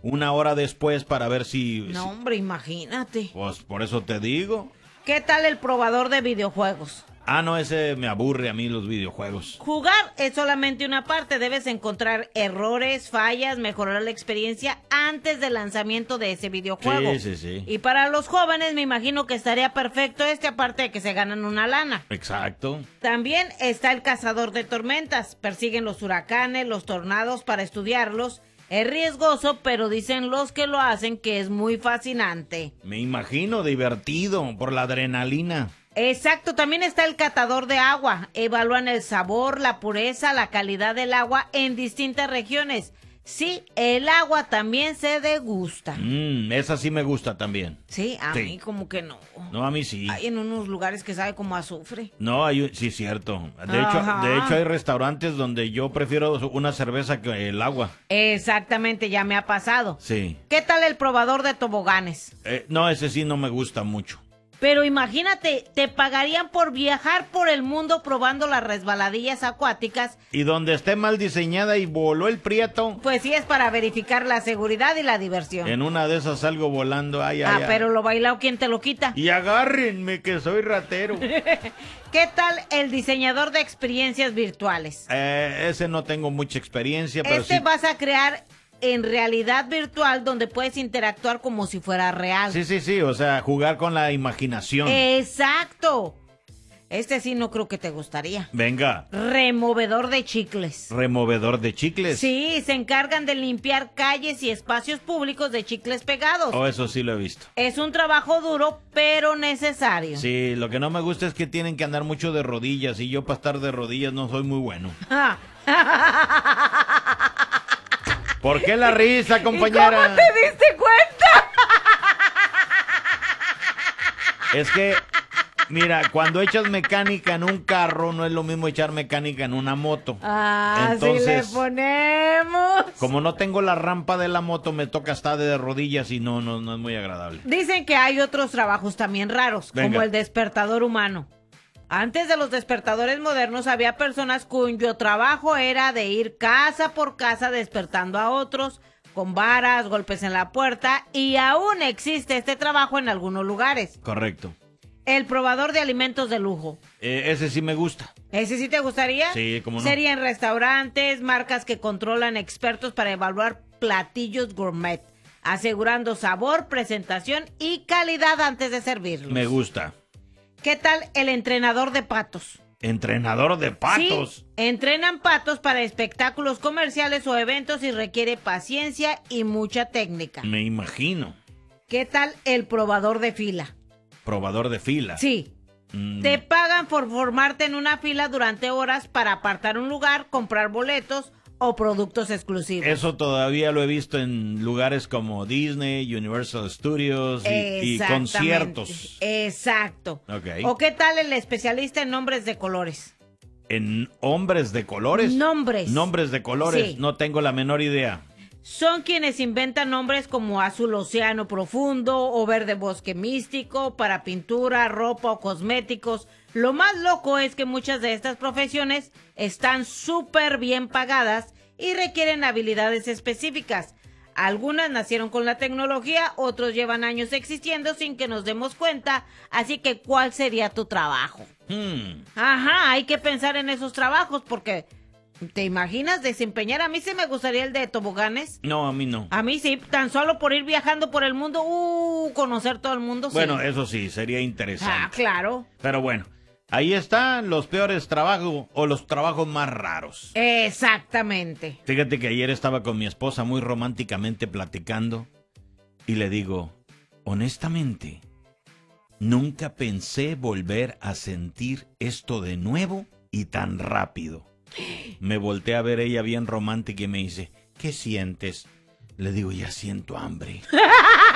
una hora después para ver si... No, hombre, imagínate. Pues por eso te digo. ¿Qué tal el probador de videojuegos? Ah, no, ese me aburre a mí los videojuegos. Jugar es solamente una parte, debes encontrar errores, fallas, mejorar la experiencia antes del lanzamiento de ese videojuego. Sí. Y para los jóvenes me imagino que estaría perfecto aparte de que se ganan una lana. Exacto. También está el cazador de tormentas, persiguen los huracanes, los tornados para estudiarlos. Es riesgoso, pero dicen los que lo hacen que es muy fascinante. Me imagino divertido por la adrenalina. Exacto, también está el catador de agua. Evalúan el sabor, la pureza, la calidad del agua en distintas regiones. Sí, el agua también se degusta. Esa sí me gusta también. Sí, a mí como que no. No, a mí sí. Hay en unos lugares que sabe como azufre. No, sí, cierto. De Ajá. hecho hay restaurantes donde yo prefiero una cerveza que el agua. Exactamente, ya me ha pasado. Sí. ¿Qué tal el probador de toboganes? No, ese sí no me gusta mucho. Pero imagínate, te pagarían por viajar por el mundo probando las resbaladillas acuáticas. Y donde esté mal diseñada y voló el prieto. Pues sí, es para verificar la seguridad y la diversión. En una de esas salgo volando. Ay. Pero lo bailado, ¿quién te lo quita? Y agárrenme que soy ratero. ¿Qué tal el diseñador de experiencias virtuales? Ese no tengo mucha experiencia, pero sí. Vas a crear en realidad virtual donde puedes interactuar como si fuera real. Sí, o sea, jugar con la imaginación. Exacto. Sí no creo que te gustaría. Venga. Removedor de chicles. ¿Removedor de chicles? Sí, se encargan de limpiar calles y espacios públicos de chicles pegados. Oh, eso sí lo he visto. Es un trabajo duro, pero necesario. Sí, lo que no me gusta es que tienen que andar mucho de rodillas y yo para estar de rodillas no soy muy bueno. ¿Por qué la risa, compañera? ¿Y cómo te diste cuenta? Es que, mira, cuando echas mecánica en un carro, no es lo mismo echar mecánica en una moto. Entonces, sí le ponemos. Como no tengo la rampa de la moto, me toca estar de rodillas y no es muy agradable. Dicen que hay otros trabajos también raros, como el despertador humano. Antes de los despertadores modernos había personas cuyo trabajo era de ir casa por casa despertando a otros con varas, golpes en la puerta, y aún existe este trabajo en algunos lugares. Correcto. El probador de alimentos de lujo. Ese sí me gusta. ¿Ese sí te gustaría? Sí, cómo no. Sería en restaurantes, marcas que controlan expertos para evaluar platillos gourmet, asegurando sabor, presentación y calidad antes de servirlos. Me gusta. ¿Qué tal el entrenador de patos? ¿Entrenador de patos? Sí, entrenan patos para espectáculos comerciales o eventos y requiere paciencia y mucha técnica. Me imagino. ¿Qué tal el probador de fila? ¿Probador de fila? Sí. Te pagan por formarte en una fila durante horas para apartar un lugar, comprar boletos o productos exclusivos. Eso todavía lo he visto en lugares como Disney, Universal Studios y conciertos. Exacto. Okay. ¿O qué tal el especialista en nombres de colores? ¿En hombres de colores? Nombres. Nombres de colores, sí. No tengo la menor idea. Son quienes inventan nombres como azul océano profundo o verde bosque místico para pintura, ropa o cosméticos. Lo más loco es que muchas de estas profesiones están súper bien pagadas y requieren habilidades específicas. Algunas nacieron con la tecnología, otros llevan años existiendo sin que nos demos cuenta. Así que, ¿cuál sería tu trabajo? Ajá, hay que pensar en esos trabajos porque... ¿te imaginas desempeñar? A mí sí me gustaría el de toboganes. No, a mí no. A mí sí, tan solo por ir viajando por el mundo, conocer todo el mundo. Bueno, sí. Eso sí, sería interesante. Claro. Pero bueno, ahí están los peores trabajos o los trabajos más raros. Exactamente. Fíjate que ayer estaba con mi esposa muy románticamente platicando y le digo, honestamente, nunca pensé volver a sentir esto de nuevo y tan rápido. Me volteé a ver ella bien romántica y me dice, ¿qué sientes? Le digo, ya siento hambre.